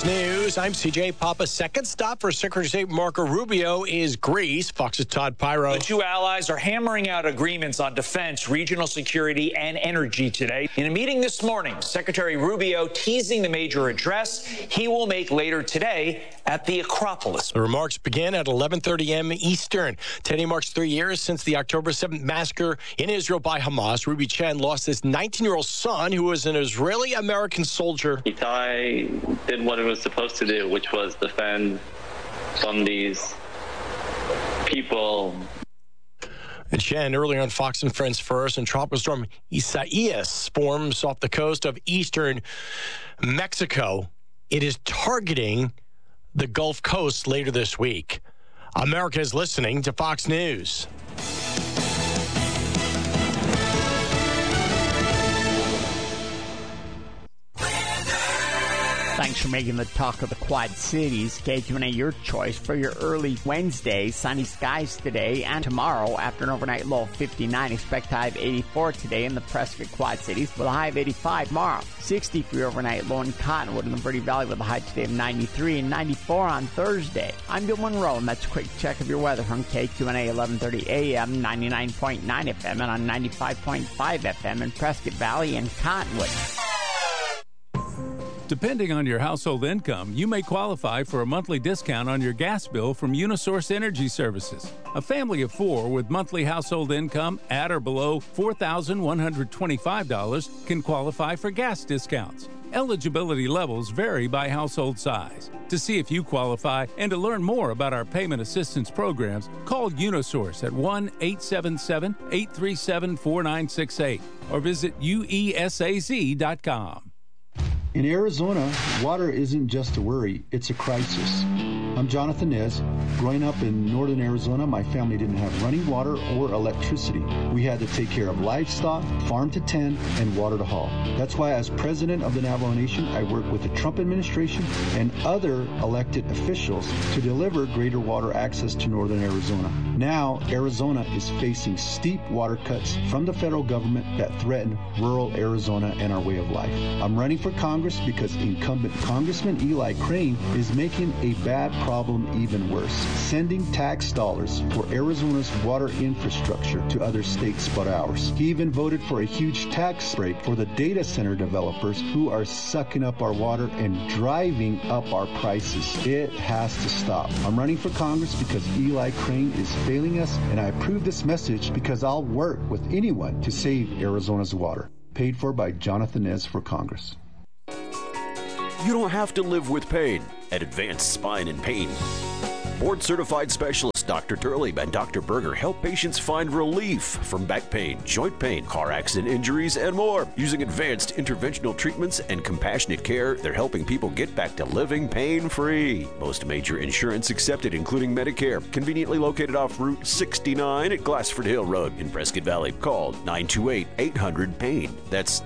Fox News, I'm CJ Papa. Second stop for Secretary of State Marco Rubio is Greece. Fox's Todd Pyro. The two allies are hammering out agreements on defense, regional security, and energy today. In a meeting this morning, Secretary Rubio teasing the major address he will make later today at the Acropolis. The remarks begin at 11:30 a.m. Eastern. Today marks 3 years since the October 7th massacre in Israel by Hamas. Ruby Chen lost his 19-year-old son, who was an Israeli-American soldier. Itai did what it was supposed to do, which was defend from these people. And Chen, earlier on Fox and Friends First, and tropical storm Isaias forms off the coast of eastern Mexico. It is targeting the Gulf Coast later this week. America is listening to Fox News. Thanks for making the talk of the Quad Cities. KQNA, your choice for your early Wednesday. Sunny skies today and tomorrow after an overnight low of 59. Expect high of 84 today in the Prescott Quad Cities with a high of 85 tomorrow. 60 for your overnight low in Cottonwood in the Verde Valley with a high today of 93 and 94 on Thursday. I'm Bill Monroe, and that's a quick check of your weather from KQNA 1130 AM, 99.9 FM, and on 95.5 FM in Prescott Valley and Cottonwood. Depending on your household income, you may qualify for a monthly discount on your gas bill from Unisource Energy Services. A family of four with monthly household income at or below $4,125 can qualify for gas discounts. Eligibility levels vary by household size. To see if you qualify and to learn more about our payment assistance programs, call Unisource at 1-877-837-4968 or visit uesaz.com. In Arizona, water isn't just a worry, it's a crisis. I'm Jonathan Nez. Growing up in northern Arizona, my family didn't have running water or electricity. We had to take care of livestock, farm to tend, and water to haul. That's why as president of the Navajo Nation, I work with the Trump administration and other elected officials to deliver greater water access to northern Arizona. Now, Arizona is facing steep water cuts from the federal government that threaten rural Arizona and our way of life. I'm running for Congress because incumbent Congressman Eli Crane is making a bad problem even worse, sending tax dollars for Arizona's water infrastructure to other states but ours. He even voted for a huge tax break for the data center developers who are sucking up our water and driving up our prices. It has to stop. I'm running for Congress because Eli Crane is failing us, and I approve this message because I'll work with anyone to save Arizona's water. Paid for by Jonathan Nez for Congress. You don't have to live with pain at Advanced Spine and Pain. Board-certified specialists Dr. Turley and Dr. Berger help patients find relief from back pain, joint pain, car accident injuries, and more. Using advanced interventional treatments and compassionate care, they're helping people get back to living pain-free. Most major insurance accepted, including Medicare. Conveniently located off Route 69 at Glassford Hill Road in Prescott Valley. Call 928-800-PAIN. That's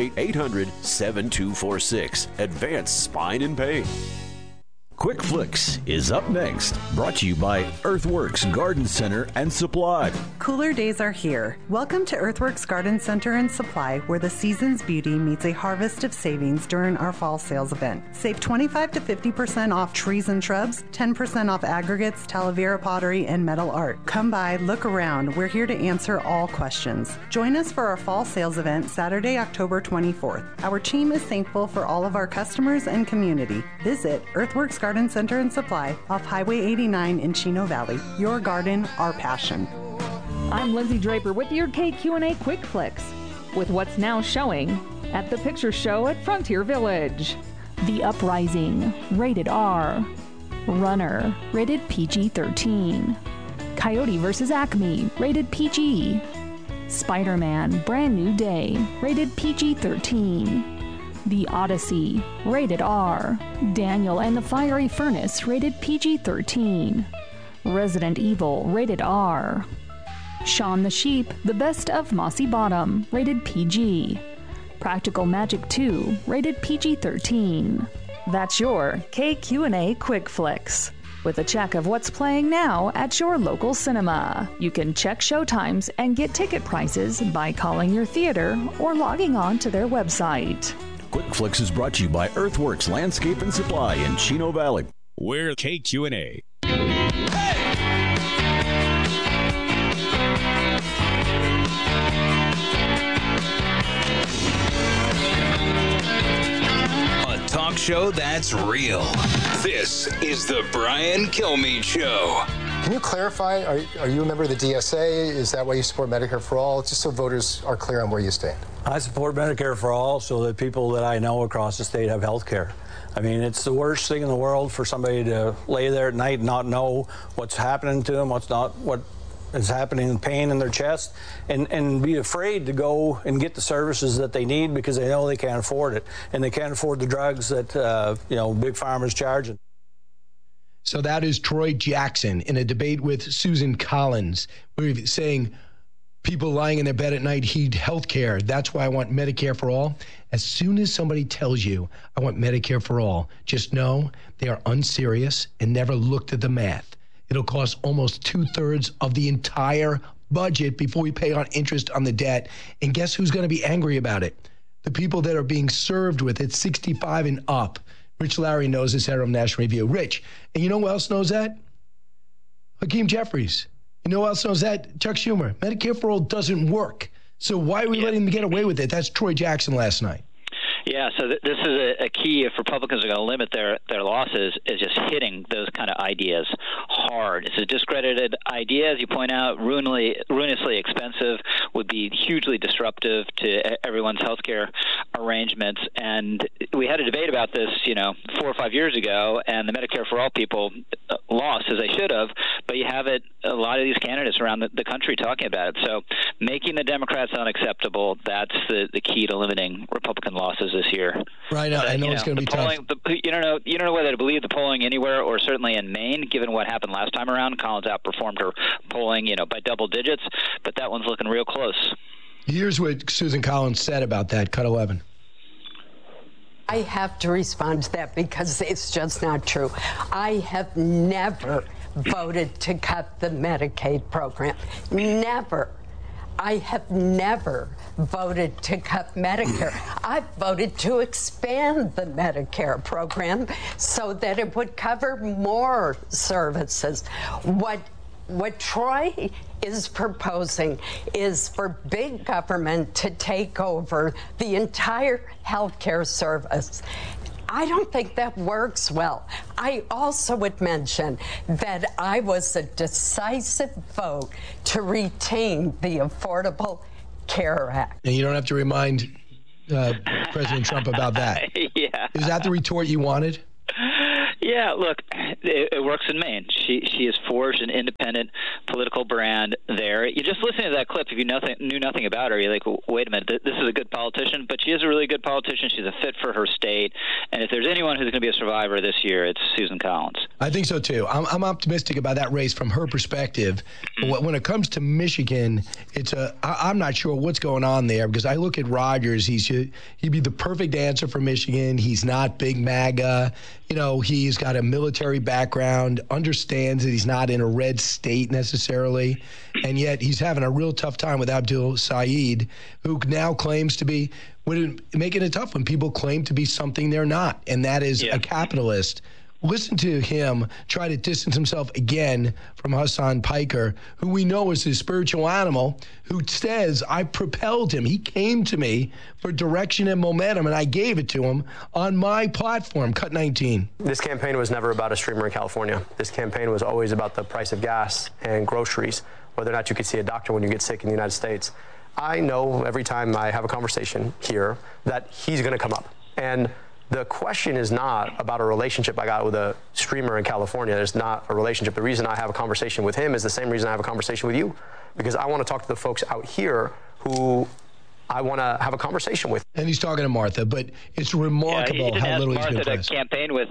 928-800-7246. Advanced Spine and Pain. Quick Flicks is up next, brought to you by Earthworks Garden Center and Supply. Cooler days are here. Welcome to Earthworks Garden Center and Supply, where the season's beauty meets a harvest of savings during our fall sales event. Save 25 to 50% off trees and shrubs, 10% off aggregates, Talavera pottery, and metal art. Come by, look around. We're here to answer all questions. Join us for our fall sales event Saturday, October 24th. Our team is thankful for all of our customers and community. Visit Earthworks Garden Center and Supply off Highway 89 in Chino Valley. Your garden, our passion. I'm Lindsay Draper with your KQ&A Quick Flicks with what's now showing at the Picture Show at Frontier Village. The Uprising, rated R. Runner, rated PG-13. Coyote vs. Acme, rated PG. Spider-Man, Brand New Day, rated PG-13. The Odyssey, rated R. Daniel and the Fiery Furnace, rated PG-13. Resident Evil, rated R. Shaun the Sheep, The Best of Mossy Bottom, rated PG. Practical Magic 2, rated PG-13. That's your KQ&A Quick Flicks, with a check of what's playing now at your local cinema. You can check showtimes and get ticket prices by calling your theater or logging on to their website. Quick Flicks is brought to you by Earthworks Landscape and Supply in Chino Valley. We're KQNA. A talk show that's real. This is the Brian Kilmeade Show. Can you clarify, are you a member of the DSA? Is that why you support Medicare for All? Just so voters are clear on where you stand. I support Medicare for All so that people that I know across the state have health care. I mean, it's the worst thing in the world for somebody to lay there at night and not know what's happening to them, what is happening, pain in their chest, and be afraid to go and get the services that they need because they know they can't afford it. And they can't afford the drugs that, Big Pharma's charging. So that is Troy Jackson in a debate with Susan Collins, where he's saying people lying in their bed at night need health care. That's why I want Medicare for all. As soon as somebody tells you, I want Medicare for all, just know they are unserious and never looked at the math. It'll cost almost 2/3 of the entire budget before we pay on interest on the debt. And guess who's going to be angry about it? The people that are being served with it, 65 and up. Rich Larry knows this, head of National Review. Rich, and you know who else knows that? Hakeem Jeffries. You know who else knows that? Chuck Schumer. Medicare for all doesn't work. So why are we letting them get away with it? That's Troy Jackson last night. Yeah, so this is a key if Republicans are going to limit their losses, is just hitting those kind of ideas hard. It's a discredited idea, as you point out, ruinously expensive, would be hugely disruptive to everyone's healthcare arrangements. And we had a debate about this, 4 or 5 years ago, and the Medicare for All people lost, as they should have, but you have a lot of these candidates around the country talking about it. So making the Democrats unacceptable, that's the key to limiting Republican losses this year. Right. I know it's going to be polling, tough. You don't know whether to believe the polling anywhere, or certainly in Maine, given what happened last time around. Collins outperformed her polling, by double digits, but that one's looking real close. Here's what Susan Collins said about that. Cut 11. I have to respond to that because it's just not true. I have never voted to cut the Medicaid program. Never. I have never voted to cut Medicare. I've voted to expand the Medicare program so that it would cover more services. What Troy is proposing is for big government to take over the entire healthcare service. I don't think that works well. I also would mention that I was a decisive vote to retain the Affordable Care Act. And you don't have to remind President Trump about that. Yeah. Is that the retort you wanted? Yeah, look, it works in Maine. She has forged an independent political brand there. You just listen to that clip. If you knew nothing about her, you're like, wait a minute, this is a good politician, but she is a really good politician. She's a fit for her state. And if there's anyone who's going to be a survivor this year, it's Susan Collins. I think so, too. I'm optimistic about that race from her perspective. But when it comes to Michigan, I'm not sure what's going on there, because I look at Rogers. He'd be the perfect answer for Michigan. He's not big MAGA. He's got a military background, understands that he's not in a red state necessarily, and yet he's having a real tough time with Abdul Saeed, who now claims to be, making it tough when people claim to be something they're not, and that is a capitalist. Listen to him try to distance himself again from Hassan Piker, who we know is his spiritual animal, who says, I propelled him. He came to me for direction and momentum, and I gave it to him on my platform, Cut 19. This campaign was never about a streamer in California. This campaign was always about the price of gas and groceries, whether or not you could see a doctor when you get sick in the United States. I know every time I have a conversation here that he's going to come up. And the question is not about a relationship I got with a streamer in California. There's not a relationship. The reason I have a conversation with him is the same reason I have a conversation with you, because I want to talk to the folks out here who I want to have a conversation with. And he's talking to Martha, but it's remarkable how little he's been pressed. Martha to campaign with him.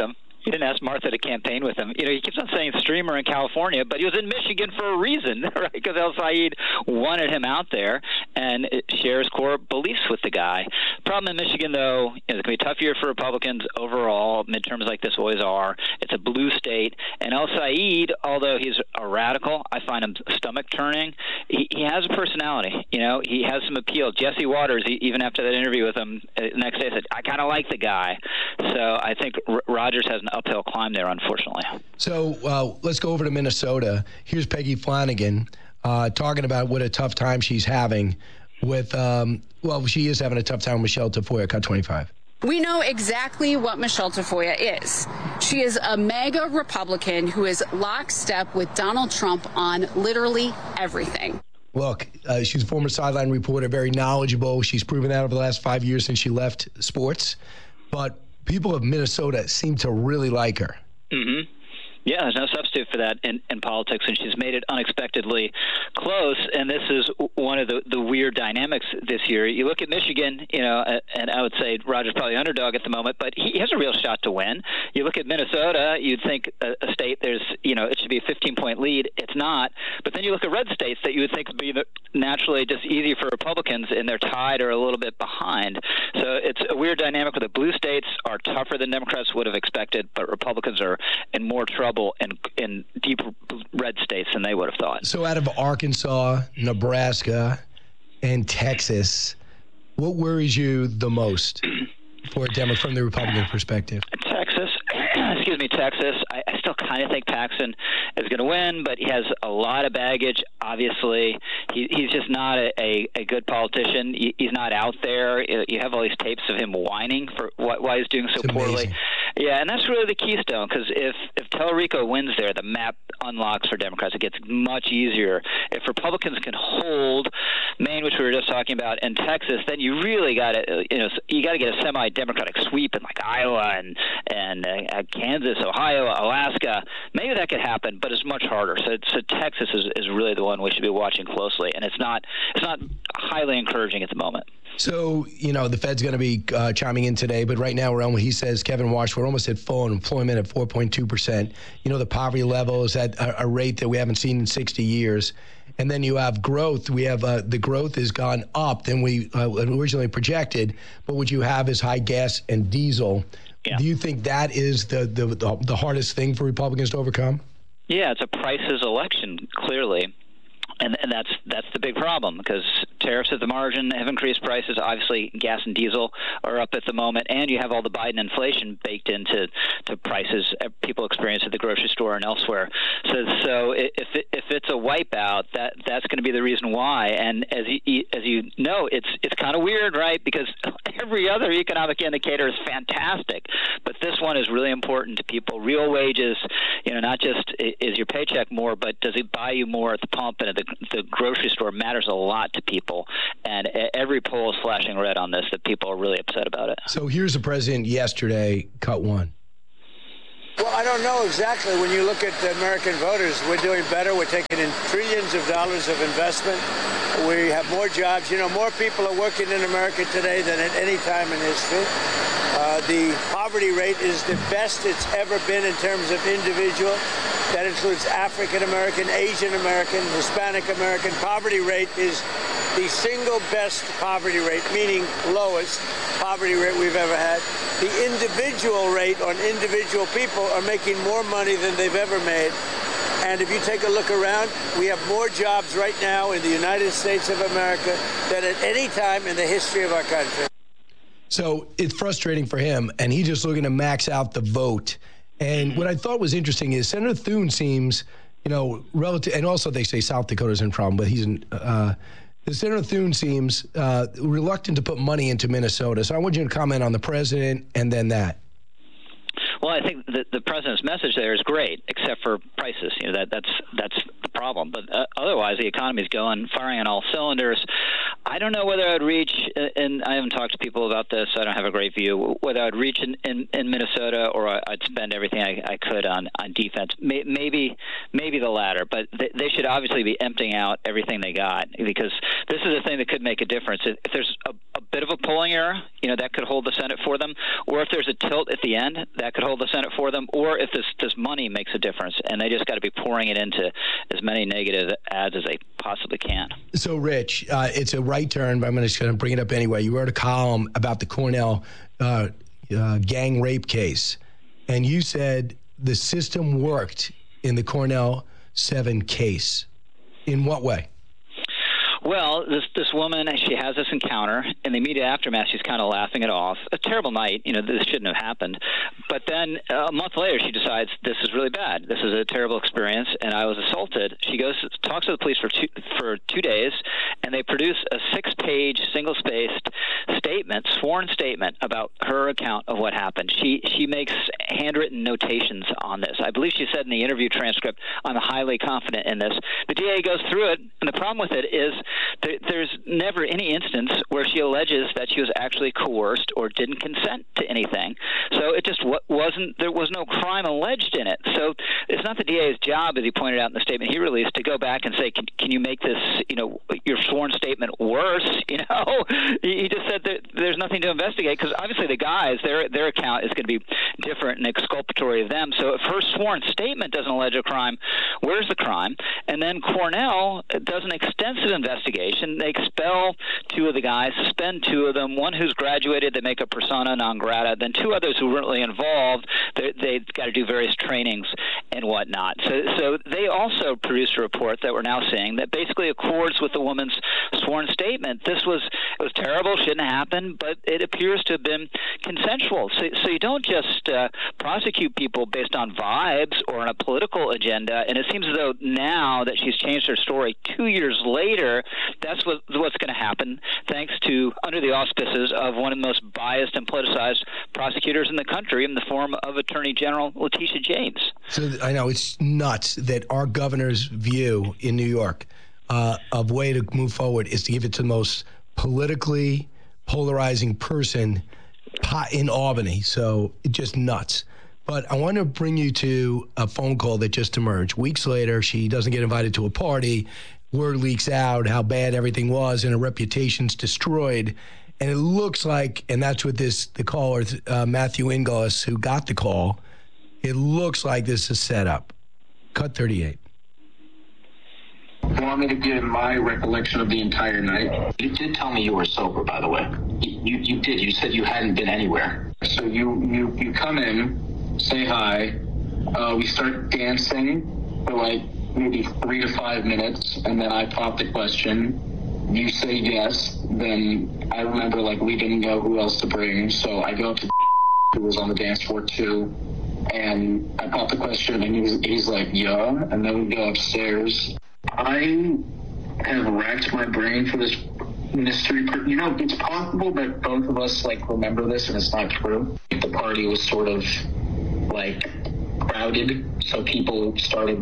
He didn't ask Martha to campaign with him. He keeps on saying streamer in California, but he was in Michigan for a reason, right? Because El-Sayed wanted him out there and shares core beliefs with the guy. Problem in Michigan, though, it's going to be a tough year for Republicans overall. Midterms like this always are. It's a blue state. And El-Sayed, although he's a radical, I find him stomach-turning. He has a personality. He has some appeal. Jesse Waters, even after that interview with him, the next day said, I kind of like the guy. So I think Rogers has an uphill climb there, unfortunately. So let's go over to Minnesota. Here's Peggy Flanagan talking about what a tough time she's having with, she is having a tough time with Michelle Tafoya, Cut 25. We know exactly what Michelle Tafoya is. She is a MAGA Republican who is lockstep with Donald Trump on literally everything. Look, she's a former sideline reporter, very knowledgeable. She's proven that over the last 5 years since she left sports. But people of Minnesota seem to really like her. Mm-hmm. Yeah, there's no substitute for that in politics, and she's made it unexpectedly close. And this is one of the weird dynamics this year. You look at Michigan, and I would say Rogers probably underdog at the moment, but he has a real shot to win. You look at Minnesota, you'd think a state it should be a 15-point lead. It's not. But then you look at red states that you would think would be naturally just easy for Republicans, and they're tied or a little bit behind. So it's a weird dynamic where the blue states are tougher than Democrats would have expected, but Republicans are in more trouble in deep red states than they would have thought. So out of Arkansas, Nebraska, and Texas, what worries you the most from the Republican perspective? Texas. I still kind of think Paxton is going to win, but he has a lot of baggage. Obviously, he's just not a good politician. He's not out there. You have all these tapes of him whining for why he's doing so poorly. Yeah, and that's really the keystone, because if Tellerico wins there, the map unlocks for Democrats. It gets much easier. If Republicans can hold Maine, which we were just talking about, and Texas, then you really got to get a semi-Democratic sweep in like Iowa and Kansas, Ohio, Alaska. Maybe that could happen, but it's much harder. So Texas is really the one we should be watching closely, and it's not highly encouraging at the moment. So, the Fed's going to be chiming in today, but right now he says, Kevin Walsh, we're almost at full unemployment at 4.2%. The poverty level is at a rate that we haven't seen in 60 years. And then you have growth. We have the growth has gone up than we originally projected, but what you have is high gas and diesel. Yeah. Do you think that is the hardest thing for Republicans to overcome? Yeah, it's a prices election, clearly. And that's the big problem, because tariffs at the margin have increased prices. Obviously, gas and diesel are up at the moment, and you have all the Biden inflation baked into prices people experience at the grocery store and elsewhere. So if it's a wipeout, that's going to be the reason why. And as you know, it's kind of weird, right? Because every other economic indicator is fantastic, but this one is really important to people. Real wages, not just is your paycheck more, but does it buy you more at the pump and at the grocery store matters a lot to people, and every poll is flashing red on this, that people are really upset about it. So here's the president yesterday, cut one. Well, I don't know exactly. When you look at the American voters, we're doing better. We're taking in trillions of dollars of investment. We have more jobs. More people are working in America today than at any time in history. The poverty rate is the best it's ever been in terms of individual. That includes African American, Asian American, Hispanic American. Poverty rate is the single best poverty rate, meaning lowest poverty rate we've ever had. The individual rate on individual people are making more money than they've ever made. And if you take a look around, we have more jobs right now in the United States of America than at any time in the history of our country. So it's frustrating for him, and he's just looking to max out the vote. And what I thought was interesting is Senator Thune seems, relative, and also they say South Dakota's in problem, but Senator Thune seems reluctant to put money into Minnesota. So I want you to comment on the president and then that. Well, I think the president's message there is great, except for prices. That's the problem. But otherwise, the economy's firing on all cylinders. I don't know whether I'd reach, and I haven't talked to people about this, so I don't have a great view, whether I'd reach in Minnesota or I'd spend everything I could on defense. Maybe the latter, but they should obviously be emptying out everything they got, because this is a thing that could make a difference. If there's a bit of a polling error, that could hold the Senate for them, or if there's a tilt at the end, that could hold the Senate for them, or if this money makes a difference, and they just got to be pouring it into as many negative ads as they possibly can. So, Rich, it's a right turn, but I'm just going to bring it up anyway. You wrote a column about the Cornell gang rape case, and you said the system worked in the Cornell 7 case. In what way? Well, this woman, she has this encounter. In the immediate aftermath, she's kind of laughing it off. A terrible night. This shouldn't have happened. But then a month later, she decides this is really bad. This is a terrible experience, and I was assaulted. She goes, talks to the police for 2 days, and they produce a 6-page, single-spaced statement, sworn statement about her account of what happened. She makes handwritten notations on this. I believe she said in the interview transcript, I'm highly confident in this. The DA goes through it, and the problem with it is there's never any instance where she alleges that she was actually coerced or didn't consent to anything. So it just there was no crime alleged in it. So it's not the DA's job, as he pointed out in the statement he released, to go back and say, can you make this, your sworn statement worse? He just said that there's nothing to investigate, because obviously the guys, their account is going to be different and exculpatory of them. So if her sworn statement doesn't allege a crime, where's the crime? And then Cornell does an extensive investigation. They expel 2 of the guys, suspend 2 of them, one who's graduated, they make a persona non grata, then 2 others who weren't really involved, they've got to do various trainings and whatnot. So they also produced a report that we're now seeing that basically accords with the woman's sworn statement. It was terrible, shouldn't have happened, but it appears to have been consensual. So you don't just prosecute people based on vibes or on a political agenda, and it seems as though now that she's changed her story 2 years later, that's what's going to happen, thanks to, under the auspices of one of the most biased and politicized prosecutors in the country, in the form of Attorney General Letitia James. So I know it's nuts that our governor's view in New York of way to move forward is to give it to the most politically polarizing person in Albany. So it's just nuts. But I want to bring you to a phone call that just emerged. Weeks later, she doesn't get invited to a party. Word leaks out how bad everything was, and her reputation's destroyed. And it looks like, and that's what the caller, Matthew Inglis, who got the call, it looks like this is set up. Cut 38. You want me to give my recollection of the entire night? You did tell me you were sober, by the way. You did. You said you hadn't been anywhere. So you come in, say hi. We start dancing for like maybe 3 to 5 minutes, and then I pop the question. You say yes. Then I remember we didn't know who else to bring, so I go up to who was on the dance floor too, and I pop the question, and he's like, yeah, and then we go upstairs. I have racked my brain for this mystery. It's possible that both of us remember this, and it's not true. The party was sort of crowded, so people started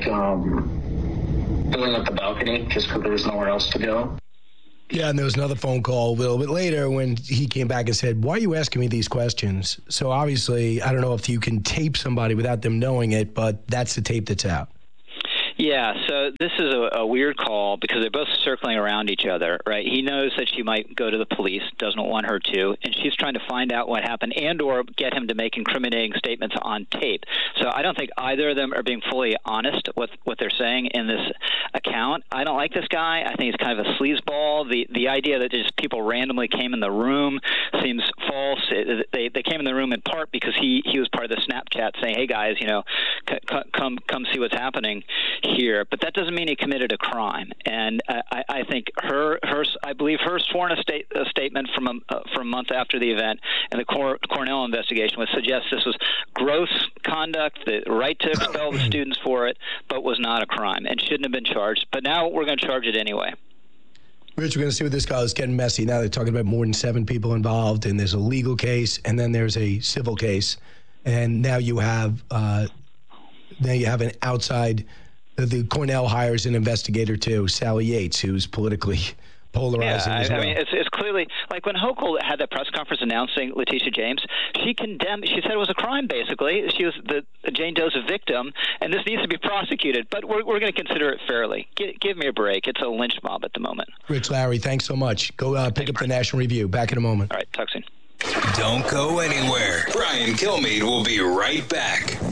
filling up the balcony just because there was nowhere else to go. Yeah, and there was another phone call a little bit later when he came back and said, why are you asking me these questions? So obviously, I don't know if you can tape somebody without them knowing it, but that's the tape that's out. Yeah, so this is a weird call because they're both circling around each other, right? He knows that she might go to the police, doesn't want her to, and she's trying to find out what happened and or get him to make incriminating statements on tape. So I don't think either of them are being fully honest with what they're saying in this account. I don't like this guy. I think he's kind of a sleazeball. The idea that just people randomly came in the room seems false. They came in the room in part because he was part of the Snapchat saying, hey, guys, come see what's happening here, but that doesn't mean he committed a crime. And I think I believe her sworn statement from a month after the event and the Cornell investigation would suggest this was gross conduct, the right to expel the students for it, but was not a crime and shouldn't have been charged. But now we're going to charge it anyway. Rich, we're going to see what this guy is getting messy. Now they're talking about more than 7 people involved, and there's a legal case, and then there's a civil case, and now you have an outside. The Cornell hires an investigator too, Sally Yates, who's politically polarizing as well. I mean, it's clearly like when Hochul had that press conference announcing Letitia James, she condemned. She said it was a crime. Basically, she was the Jane Doe's a victim, and this needs to be prosecuted. But we're going to consider it fairly. Give me a break. It's a lynch mob at the moment. Rich Lowry, thanks so much. Go pick up the National Review. Back in a moment. All right, talk soon. Don't go anywhere. Brian Kilmeade will be right back.